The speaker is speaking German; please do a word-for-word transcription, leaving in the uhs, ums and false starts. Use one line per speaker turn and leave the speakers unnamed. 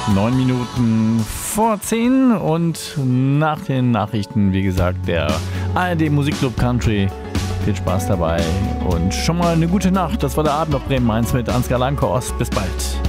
Neun Minuten vor zehn und nach den Nachrichten, wie gesagt, der A R D Musikclub Country. Viel Spaß dabei und schon mal eine gute Nacht. Das war der Abend auf Bremen eins mit Ansgar Lankhorst. Bis bald.